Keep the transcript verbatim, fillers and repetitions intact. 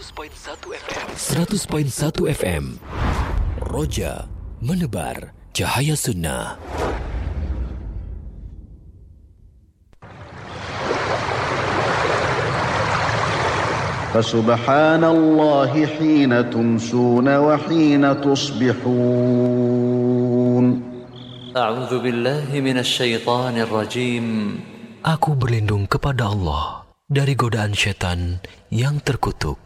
seratus perpuluhan satu F M. Roja menebar cahaya sunnah. Fasubhanallahi hina tumsuna wa hina tusbihun. A'udzu billahi minasy syaithanir rajim. Aku berlindung kepada Allah dari godaan syaitan yang terkutuk.